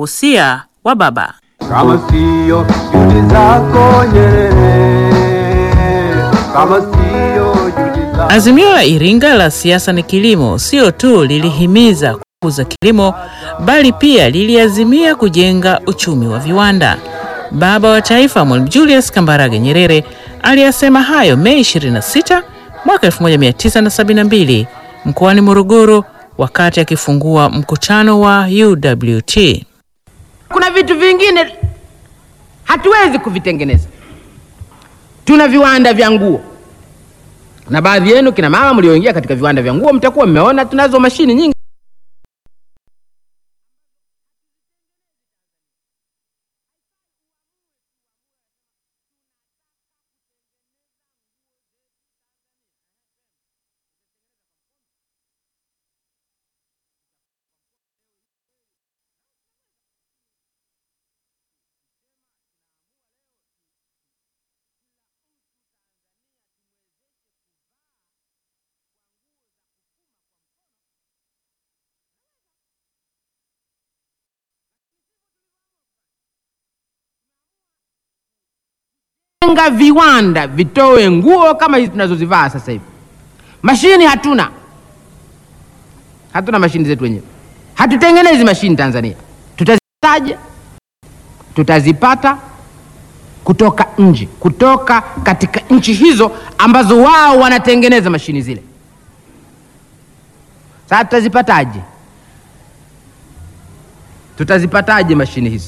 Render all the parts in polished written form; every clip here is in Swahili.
Usia wa baba. Kama sio juhudi zako Nyerere, kama sio juhudi zako. Azimio la Iringa la siasa ni kilimo sio tu lilihimiza kukuza kilimo, bali pia liliazimia kujenga uchumi wa viwanda. Baba wa Taifa Mwalimu Julius Kambarage Nyerere aliyasema hayo Mei 26 mwaka 1972 mkoani Morogoro wakati akifungua mkutano wa UWT. Kuna vitu vingine hatuwezi kuvitengeneza. Tuna viwanda vya nguo. Na baadhi yenu kina mama mlioingia katika viwanda vya nguo mtakuwa mmeona tunazo mashini nyingi. Tenga viwanda vitoe nguo kama hizi tunazozivaa sasa hivi. Mashini hatuna. Hatuna mashini zetu wenyewe. Hatutengenezi mashini Tanzania. Tutazitaje? Tutazipata kutoka nje, kutoka katika nchi hizo ambazo wao wanatengeneza mashini zile. Sasa tutazipataje? Tutazipataje mashini hizi?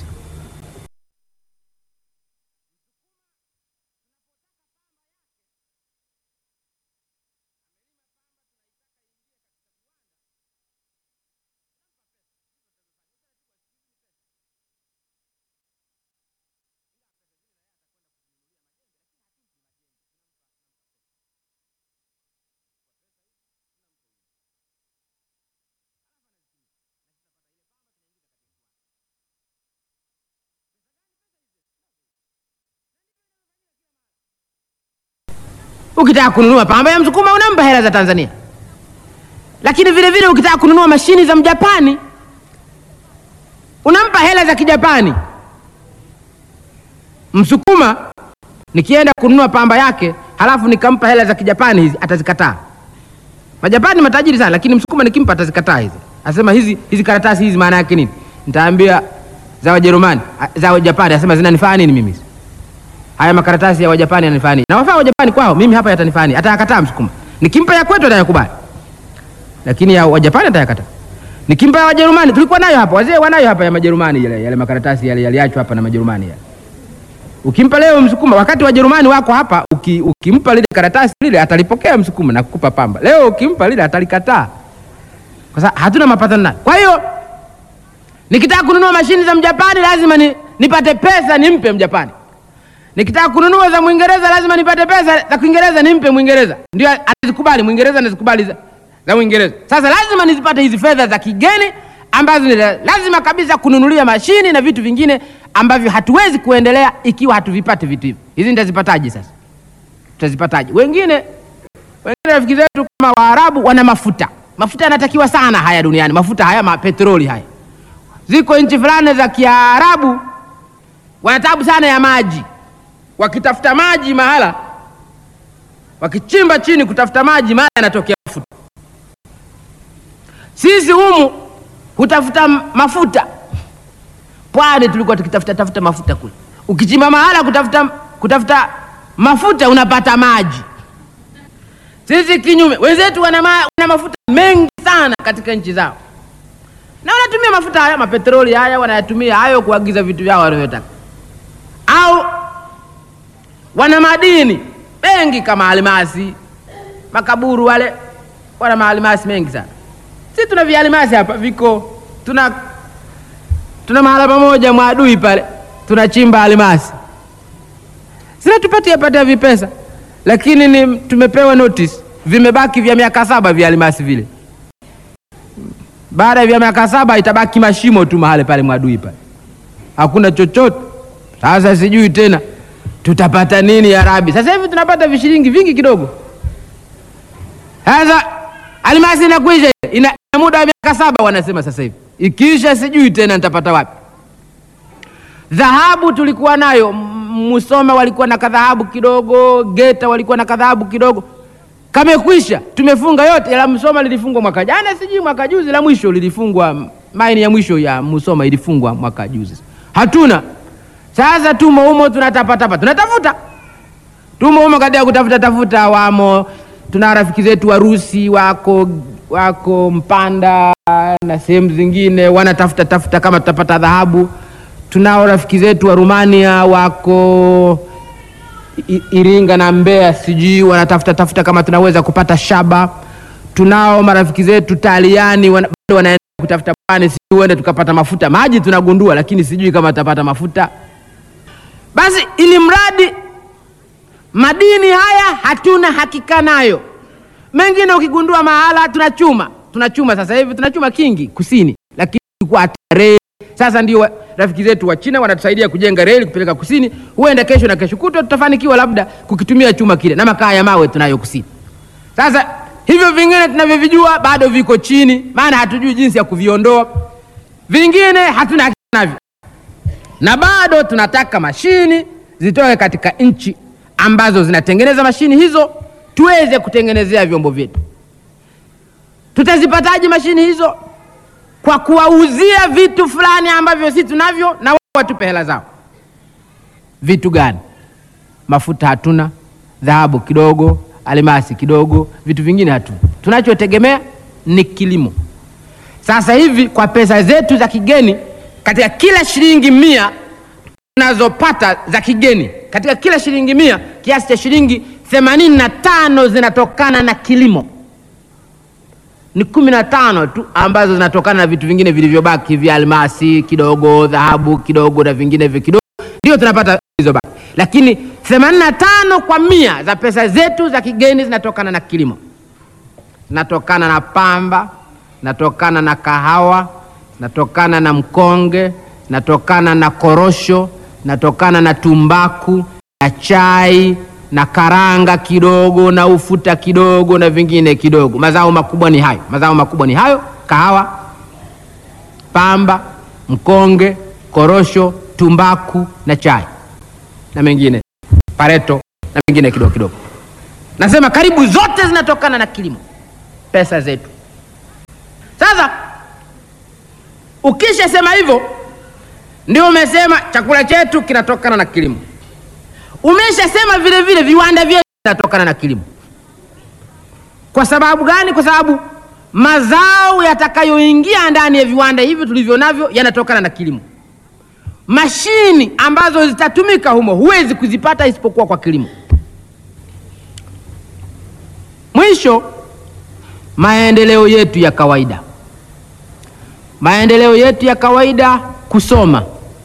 Ukitaka kununua pamba ya Msukuma unampa hela za Tanzania. Lakini vile vile ukitaka kununua mashini za Mjapani unampa hela za Kijapani. Msukuma nikienda kununua pamba yake halafu nikampa hela za Kijapani hizi atazikataa. Majapani matajiri sana lakini Msukuma nikimpa atazikataa hizi. Asema hizi karatasi hizi maana yake nini? Nitaambia za Wajerumani, za Wajapani asema zinanifaa nini mimi? Haya makaratasi ya Wajapani yananifaa nini? Na wafaa Wajapani kwao, mimi hapa yatanifaa nini? Atayakataa Msukuma. Nikimpa ya kwetu atayakubali. Lakini ya Wajapani atayakataa. Nikimpa ya Wajerumani tulikuwa nayo hapa, wazee wanayo hapa ya Majerumani yale makaratasi yale yaliachwa hapa na Majerumani yale. Ukimpa leo Msukuma wakati Wajerumani wako hapa, ukimpa lile karatasi lile atalipokea Msukuma na kukupa pamba. Leo ukimpa lile atalikataa. Kwa sababu hatuna mapatano naye. Kwa hiyo nikitaka kununua mashini za Mjapani lazima nipate pesa nimpe Mjapani. Nikitaka kununua za Mwingereza lazima nipate pesa za Kiingereza nimpe Mwingereza. Ndio anazikubali Mwingereza, anazikubali za Mwingereza. Sasa lazima nizipate hizi fedha za kigeni ambazo ni lazima kabisa kununulia mashini na vitu vingine ambavyo hatuwezi kuendelea ikiwa hatuvipate vitu hivi. Hizi nitazipataje sasa? Tutazipataje? Wengine rafiki zetu kama Waarabu wana mafuta. Mafuta yanatakiwa sana haya duniani. Mafuta haya petroli haya. Ziko nchi fulani za Kiarabu wanatabu sana ya maji. Wakitafuta maji mahala, wakichimba chini kutafuta maji mahala yanatokea mafuta. Sisi humu hutafuta mafuta. Pwani tulikuwa tukitafuta mafuta kule. Ukichimba mahala kutafuta mafuta unapata maji. Sisi kinyume, wenzetu wana mafuta mengi sana katika nchi zao. Na wanatumia mafuta haya, mapetroli haya wanayatumia hayo kuagiza vitu vyao wanavyotaka. Au wana madini mengi kama almasi, makaburu wale wana maalmasi mengi sana. Sisi tuna vialmasi hapa viko tuna mahala pamoja Mwadui pale tunachimba almasi. Sina tupatia vipesa lakini tumepewa notice vimebaki vya miaka 7 vya almasi vile. Baada ya miaka 7 itabaki mashimo tu mahali pale Mwadui pale. Hakuna chochote. Sasa sijui tena tutapata nini ya Arabi. Sasa hivi tunapata vishilingi vingi kidogo. Sasa almasi inakuisha ina muda wa miaka 7 wanasema sasa hivi. Ikiisha sijui tena nitapata wapi. Dhahabu tulikuwa nayo, Musoma walikuwa na kadhahabu kidogo, Geta walikuwa na kadhahabu kidogo. Kamekwisha, tumefunga yote. La Musoma lilifungwa mwaka jana, sijui mwaka juzi, la mwisho lilifungwa, maini ya mwisho ya Musoma ilifungwa mwaka juzi. Hatuna. Sasa tumo humo tunatafuta. Tumo humo katika kutafuta wamo. Tuna rafiki zetu Warusi wako Mpanda na sehemu zingine wanatafuta kama tutapata dhahabu. Tunao rafiki zetu wa Rumania wako Iringa na Mbeya, sijui wanatafuta kama tunaweza kupata shaba. Tunao marafiki zetu Taliani wanaenda kutafuta bwana, sijui wende tukapata mafuta. Maji tunagundua, lakini sijui kama tutapata mafuta. Basi ili mradi madini haya hatuna hakika nayo. Mengine ukigundua mahala tunachuma sasa hivi tunachuma kingi kusini, lakini kwa hatari. Sasa ndio rafiki zetu wa China wanatusaidia kujenga reli kupeleka kusini. Huenda kesho na kesho kutwa tutafanikiwa labda kukitumia chuma kile, na makaa ya mawe tunayo kusini. Sasa hivyo vingine tunavyovijua bado viko chini, maana hatujui jinsi ya kuviondoa. Vingine hatuna hakika navyo. Na bado tunataka mashini zitoke katika nchi ambazo zinatengeneza mashini hizo tuweze kutengenezea vyombo vyetu. Tutazipataje mashini hizo? Kwa kuwauzia vitu fulani ambavyo sisi tunavyo na wao watupe hela zao. Vitu gani? Mafuta hatuna, dhahabu kidogo, almasi kidogo, vitu vingine hatuna. Tunachotegemea ni kilimo. Sasa hivi kwa pesa zetu za kigeni, katika kila shilingi 100 tunazopata za kigeni, katika kila shilingi 100 kiasi cha shilingi 85 zinatokana na kilimo. Ni 15 tu ambazo zinatokana na vitu vingine vilivyobaki vya almasi kidogo, dhahabu kidogo na vingine kidogo, ndio tunapata hizo baki. Lakini 85 kwa 100 za pesa zetu za kigeni zinatokana na kilimo. Zinatokana na pamba, zinatokana na kahawa, zinatokana na mkonge, zinatokana na korosho, zinatokana na tumbaku, na chai, na karanga kidogo, na ufuta kidogo na vingine kidogo. Mazao makubwa ni hayo: kahawa, pamba, mkonge, korosho, tumbaku na chai na mengine pareto na mengine kidogo kidogo. Nasema karibu zote zinatokana na kilimo, pesa zetu. Sasa ukisha sema hivyo, ndio umesema chakula chetu kinatokana na kilimo. Umeshasema vile vile viwanda vyetu vinatokana na kilimo. Kwa sababu gani? Kwa sababu mazao yatakayoingia ndani ya viwanda hivi tulivyo navyo yanatokana na kilimo. Mashini ambazo zitatumika humo huwezi kuzipata isipokuwa kwa kilimo. Mwisho, maendeleo yetu ya kawaida, kusoma.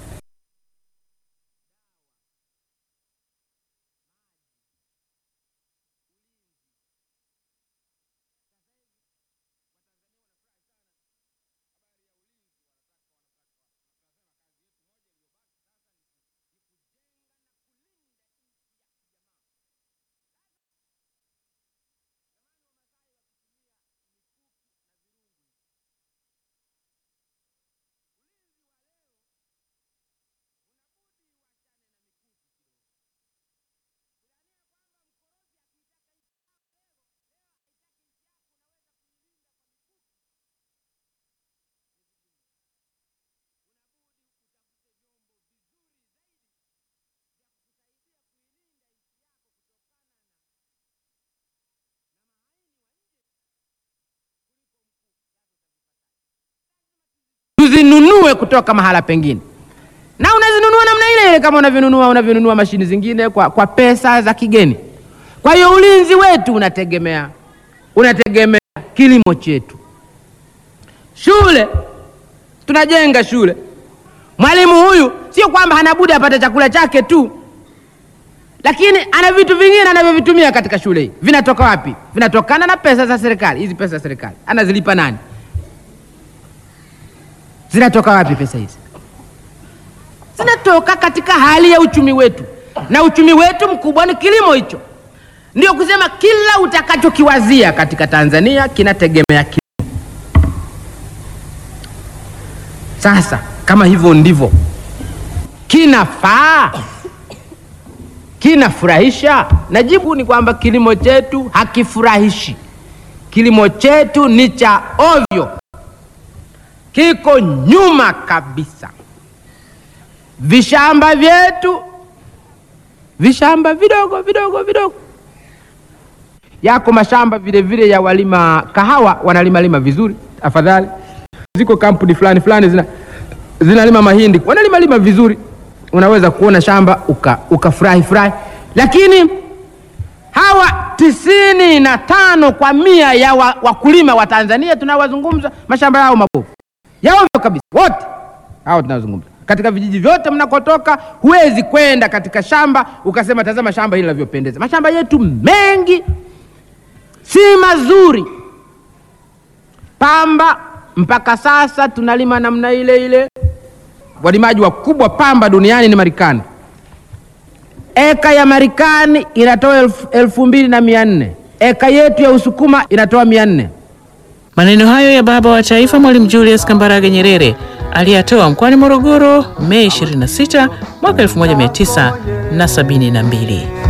Tuzinunue kutoka mahala pengine. Na unazinunua namna ile kama unavyonunua mashini zingine kwa pesa za kigeni. Kwa hiyo ulinzi wetu unategemea kilimo chetu. Shule, tunajenga shule. Mwalimu huyu sio kwamba hana budi apate chakula chake tu, lakini ana vitu vingine anavyovitumia katika shule hii. Vinatoka wapi? Vinatokana na pesa za serikali. Hizi pesa za serikali anazilipa nani? Zinatoka wapi pesa hizi? Zinatoka katika hali ya uchumi wetu. Na uchumi wetu mkubwa ni kilimo hicho. Ndio kusema kila utakachokiwazia katika Tanzania kinategemea kilimo. Sasa kama hivyo ndivyo, kinafaa? Kinafurahisha? Na jibu ni kwamba kilimo chetu hakifurahishi. Kilimo chetu ni cha ovyo, kiko nyuma kabisa. Vishamba vyetu, vishamba vidogo vidogo vidogo. Yako mashamba vile vile ya walima kahawa, wanalima vizuri, afadhali. Ziko kampuni fulani fulani zinalima mahindi, wanalima vizuri, unaweza kuona shamba ukafurahi furahi. Lakini hawa 95% ya wakulima wa Tanzania tunawazungumza, mashamba yao mabovu, yao kabisa, wote hao tunazungumza. Katika vijiji vyote mnakotoka, huwezi kwenda katika shamba ukasema tazama shamba hili linavyopendeza. Mashamba yetu mengi si mazuri. Pamba mpaka sasa tunalima namna ile ile. Walimaji wakubwa pamba duniani ni Marekani. Eka ya Marekani inatoa 2400. Eka yetu ya Usukuma inatoa 400. Maneno hayo ya baba wa taifa Mwalimu Julius Kambarage Nyerere aliyatoa mkoani Morogoro Mei 26 mwaka 1972.